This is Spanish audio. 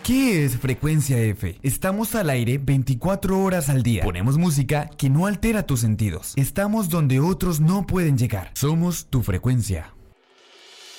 ¿Qué es Frecuencia F? Estamos al aire 24 horas al día. Ponemos música que no altera tus sentidos. Estamos donde otros no pueden llegar. Somos tu frecuencia.